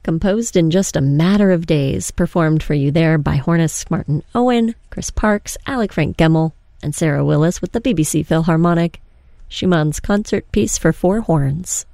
composed in just a matter of days, performed for you there by hornist Martin Owen, Chris Parks, Alec Frank Gemmell, and Sarah Willis with the BBC Philharmonic, Schumann's concert piece for four horns.